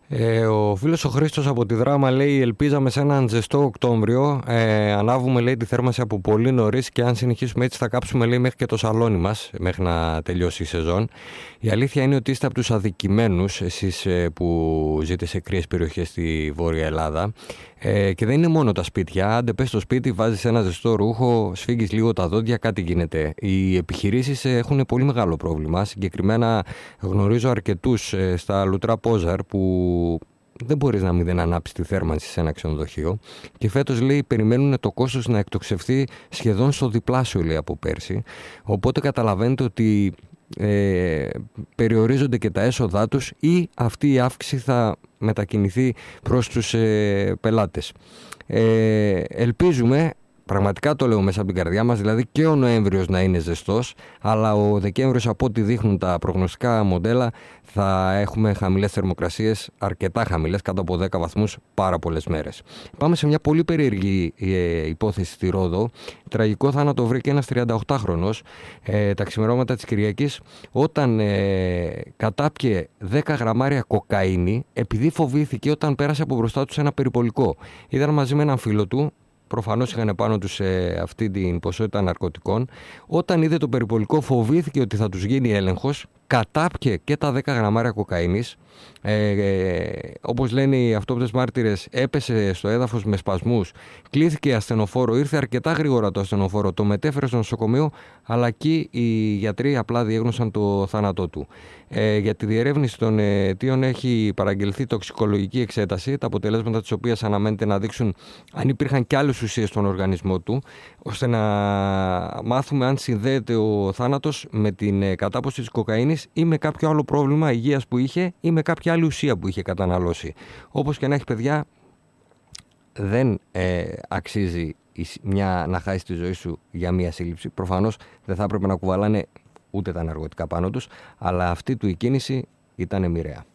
Ο φίλος ο Χρήστος από τη Δράμα λέει: ελπίζαμε σε έναν ζεστό Οκτώβριο. Ανάβουμε, λέει, τη θέρμανση από πολύ νωρίς και αν συνεχίσουμε έτσι θα κάψουμε, λέει, μέχρι και το σαλόνι μας, μέχρι να τελειώσει η σεζόν. Η αλήθεια είναι ότι είστε από τους αδικημένους, εσείς που ζείτε σε κρύες περιοχές στη Βόρεια Ελλάδα. Και δεν είναι μόνο τα σπίτια. Αν πες στο σπίτι, βάζεις ένα ζεστό ρούχο, σφίγγεις λίγο τα δόντια, κάτι γίνεται. Οι επιχειρήσεις έχουν πολύ μεγάλο πρόβλημα. Συγκεκριμένα γνωρίζω αρκετούς στα Λουτρά Πόζαρ που δεν μπορείς να μην ανάψεις τη θέρμανση σε ένα ξενοδοχείο. Και φέτος, λέει, περιμένουν το κόστος να εκτοξευθεί σχεδόν στο διπλάσιο, λέει, από πέρσι. Οπότε καταλαβαίνετε ότι περιορίζονται και τα έσοδά τους ή αυτή η αύξηση θα μετακινηθεί προς τους πελάτες. Ελπίζουμε, πραγματικά το λέω μέσα από την καρδιά μας, δηλαδή και ο Νοέμβριος να είναι ζεστός, αλλά ο Δεκέμβριος, από ό,τι δείχνουν τα προγνωστικά μοντέλα, θα έχουμε χαμηλές θερμοκρασίες, αρκετά χαμηλές, κάτω από 10 βαθμούς πάρα πολλές μέρες. Πάμε σε μια πολύ περίεργη υπόθεση στη Ρόδο. Τραγικό θάνατο βρήκε ένας 38χρονος τα ξημερώματα της Κυριακής όταν κατάπιε 10 γραμμάρια κοκαίνη επειδή φοβήθηκε όταν πέρασε από μπροστά του σε ένα περιπολικό. Ήταν μαζί με έναν φίλο του. Προφανώς είχαν πάνω τους αυτή την ποσότητα ναρκωτικών. Όταν είδε το περιπολικό, φοβήθηκε ότι θα τους γίνει έλεγχος. Κατάπιε και τα 10 γραμμάρια κοκαίνης. Όπως λένε οι αυτόπτες μάρτυρες, έπεσε στο έδαφος με σπασμούς. Κλήθηκε ασθενοφόρο, ήρθε αρκετά γρήγορα το ασθενοφόρο, το μετέφερε στο νοσοκομείο, αλλά εκεί οι γιατροί απλά διέγνωσαν το θάνατό του. Για τη διερεύνηση των αιτίων έχει παραγγελθεί τοξικολογική εξέταση, τα αποτελέσματα της οποίας αναμένεται να δείξουν αν υπήρχαν και άλλες ουσίες στον οργανισμό του, ώστε να μάθουμε αν συνδέεται ο θάνατος με την κατάπωση της κοκαίνης ή με κάποιο άλλο πρόβλημα υγείας που είχε ή με κάποια άλλη ουσία που είχε καταναλώσει. Όπως και να έχει, παιδιά, δεν αξίζει να χάσεις τη ζωή σου για μία σύλληψη. Προφανώς δεν θα έπρεπε να κουβαλάνε ούτε τα ναρκωτικά πάνω τους, αλλά αυτή του η κίνηση ήταν μοιραία.